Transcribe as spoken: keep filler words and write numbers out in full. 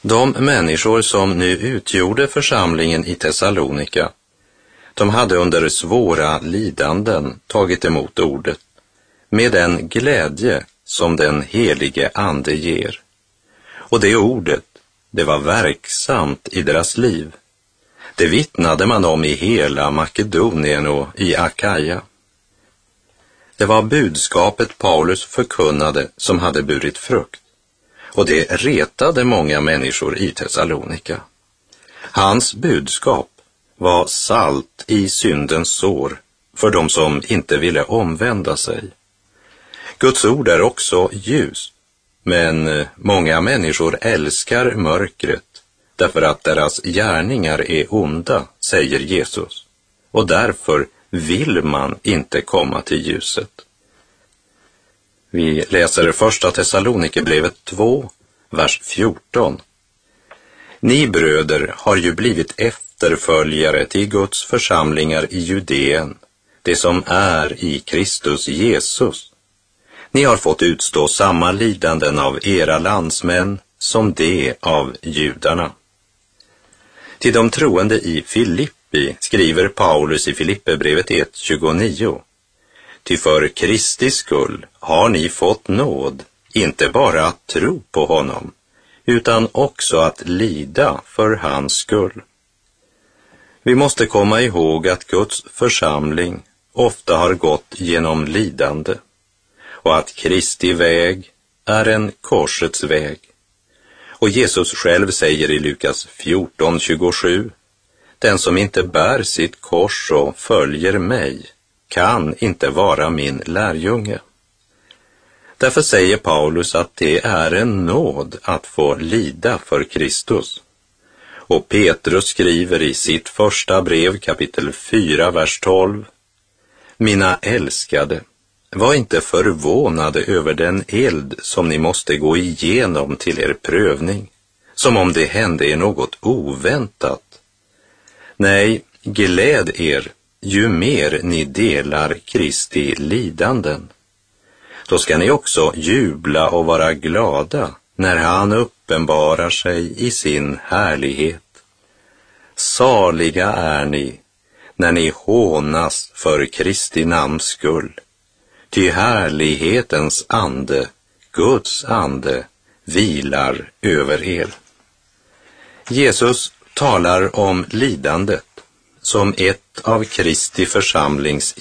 De människor som nu utgjorde församlingen i Thessalonika, de hade under svåra lidanden tagit emot ordet med den glädje som den helige ande ger. Och det ordet, det var verksamt i deras liv. Det vittnade man om i hela Makedonien och i Akaja. Det var budskapet Paulus förkunnade som hade burit frukt. Och det retade många människor i Thessalonika. Hans budskap var salt i syndens sår för de som inte ville omvända sig. Guds ord är också ljus, men många människor älskar mörkret därför att deras gärningar är onda, säger Jesus. Och därför vill man inte komma till ljuset. Vi läser första Thessalonikerbrevet två, vers fjorton. Ni bröder har ju blivit efterföljare till Guds församlingar i Judeen, det som är i Kristus Jesus. Ni har fått utstå samma lidanden av era landsmän som det av judarna. Till de troende i Filippi skriver Paulus i Filipperbrevet ett tjugonio. Ty för Kristi skull har ni fått nåd, inte bara att tro på honom, utan också att lida för hans skull. Vi måste komma ihåg att Guds församling ofta har gått genom lidande och att Kristi väg är en korsets väg. Och Jesus själv säger i Lukas fjorton tjugosju, den som inte bär sitt kors och följer mig kan inte vara min lärjunge. Därför säger Paulus att det är en nåd att få lida för Kristus. Och Petrus skriver i sitt första brev kapitel fyra, vers tolv. Mina älskade, var inte förvånade över den eld som ni måste gå igenom till er prövning, som om det hände er något oväntat. Nej, gläd er ju mer ni delar Kristi lidanden. Då ska ni också jubla och vara glada när han uppenbarar sig i sin härlighet. Saliga är ni när ni hånas för Kristi namns skull. Ty härlighetens ande, Guds ande, vilar över er. Jesus talar om lidandet som ett av Kristi församlings